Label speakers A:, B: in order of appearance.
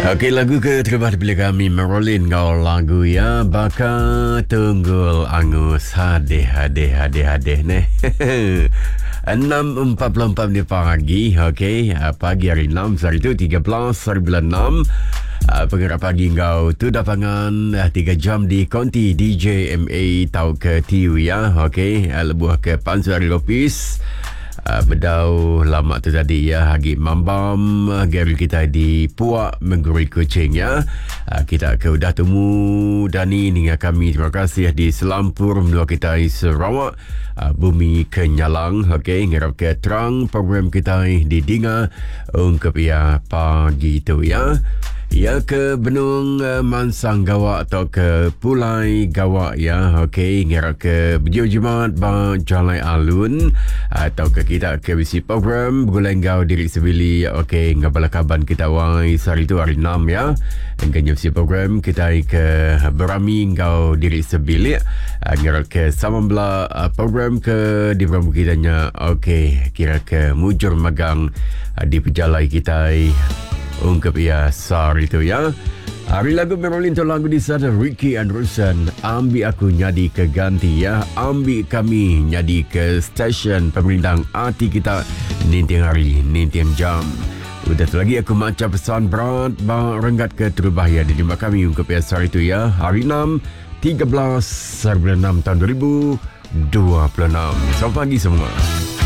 A: Okey, lagu ke terlepas daripada kami Merolin kau lagu ya Baka tunggul angus hadeh neh 6.44 menit pagi. Okey, pagi hari 6 hari tu 13 hari bulan 6. Penggerak pagi kau tu dapangan 3 jam di konti DJ MA tau ke TU ya. Okey, lebuh ke Pansuari Lopis. Bedau lama tu tadi ya, Hagi Mambam Gary kita di Puak Mengguri Kuching ya. Kita ke udah temu Dani dengan kami, terima kasih di Selampur menua kita di Sarawak, Bumi Kenyalang. Okey, ngerap ke terang program kita di Dinga ungkap ya pagi tu ya. Ya ke Benung Mansang Gawak atau ke Pulai Gawak ya. Okey, ngerap ke Bejau Jumat Bang Jalai Alun atau ke kita ke bisi program Bulan Gau Diri Sebili. Okey, ngabala kaban kita wai hari tu hari 6 ya. Engkau bisi program kita ke Berami Gau Diri Sebili. Ngerap ke Samambla program ke di program kita nya. Okey, kira ke Mujur Magang di pejalai kita ungkap ya sar itu ya. Hari lagu Merolin tu lagu di sana Ricky Anderson, ambil aku nyadi ke ganti ya, ambil kami nyadi ke stesen pemerintah arti kita nintiang hari nintiang jam. Udah tu lagi aku macam pesan berat bang renggat ke terubah ya di lima kami ungkap ya sar itu ya. Hari 6 13 bulan 6 tahun 2026. Selamat pagi semua.